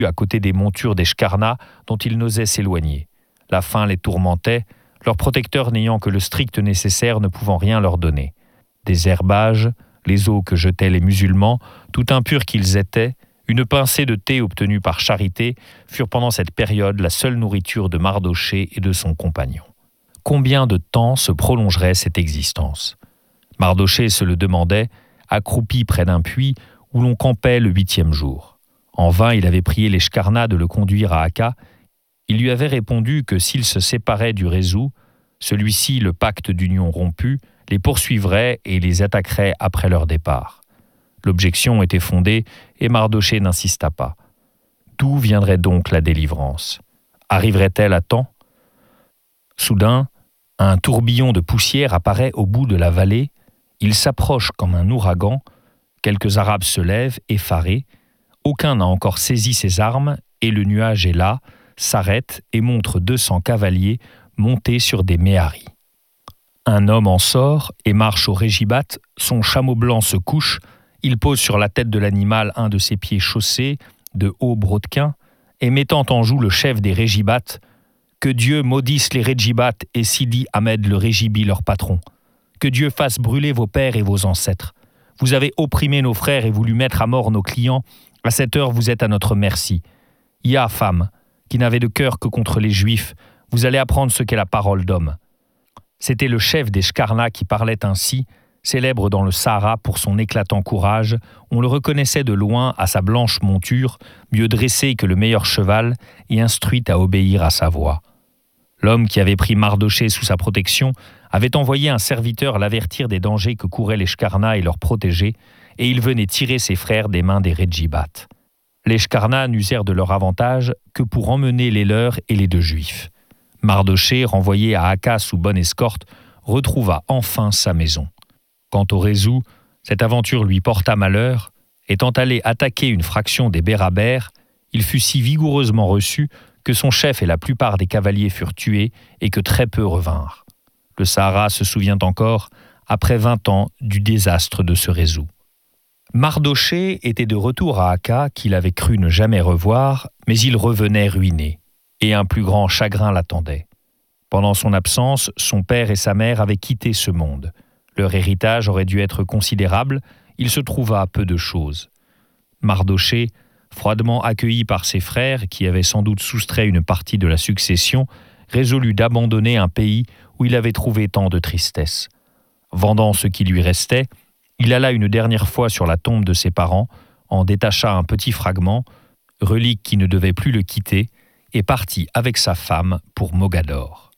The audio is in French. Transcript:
à côté des montures des Shkarna dont ils n'osaient s'éloigner. La faim les tourmentait, leurs protecteurs n'ayant que le strict nécessaire ne pouvant rien leur donner. Des herbages, les eaux que jetaient les musulmans, tout impurs qu'ils étaient, une pincée de thé obtenue par charité furent pendant cette période la seule nourriture de Mardochée et de son compagnon. Combien de temps se prolongerait cette existence ? Mardochée se le demandait, accroupi près d'un puits où l'on campait le 8e jour. En vain, il avait prié les Shkarna de le conduire à Akka. Il lui avait répondu que s'il se séparait du Rézou, celui-ci, le pacte d'union rompu, les poursuivrait et les attaquerait après leur départ. L'objection était fondée et Mardochée n'insista pas. D'où viendrait donc la délivrance ? Arriverait-elle à temps ? Soudain, un tourbillon de poussière apparaît au bout de la vallée. Il s'approche comme un ouragan. Quelques Arabes se lèvent, effarés. Aucun n'a encore saisi ses armes et le nuage est là, s'arrête et montre 200 cavaliers montés sur des méharis. Un homme en sort et marche au régibat, son chameau blanc se couche, il pose sur la tête de l'animal un de ses pieds chaussés, de hauts brodequins, et mettant en joue le chef des régibats, que Dieu maudisse les régibats et Sidi Ahmed le régibi leur patron. Que Dieu fasse brûler vos pères et vos ancêtres. Vous avez opprimé nos frères et voulu mettre à mort nos clients. À cette heure, vous êtes à notre merci. Ya, femme, qui n'avez de cœur que contre les Juifs, vous allez apprendre ce qu'est la parole d'homme. C'était le chef des Shkarna qui parlait ainsi, célèbre dans le Sahara pour son éclatant courage. On le reconnaissait de loin à sa blanche monture, mieux dressée que le meilleur cheval et instruite à obéir à sa voix. L'homme qui avait pris Mardochée sous sa protection avait envoyé un serviteur l'avertir des dangers que couraient les Shkarna et leurs protégés, et il venait tirer ses frères des mains des Régibats. Les Shkarna n'usèrent de leur avantage que pour emmener les leurs et les 2 Juifs. Mardochée, renvoyé à Akka sous bonne escorte, retrouva enfin sa maison. Quant au Rézou, cette aventure lui porta malheur. Étant allé attaquer une fraction des Bérabères, il fut si vigoureusement reçu que son chef et la plupart des cavaliers furent tués et que très peu revinrent. Le Sahara se souvient encore, après 20 ans, du désastre de ce Rézou. Mardochée était de retour à Akka, qu'il avait cru ne jamais revoir, mais il revenait ruiné, et un plus grand chagrin l'attendait. Pendant son absence, son père et sa mère avaient quitté ce monde. Leur héritage aurait dû être considérable, il se trouva peu de choses. Mardochée, froidement accueilli par ses frères, qui avaient sans doute soustrait une partie de la succession, résolut d'abandonner un pays où il avait trouvé tant de tristesse. Vendant ce qui lui restait, il alla une dernière fois sur la tombe de ses parents, en détacha un petit fragment, relique qui ne devait plus le quitter, et partit avec sa femme pour Mogador.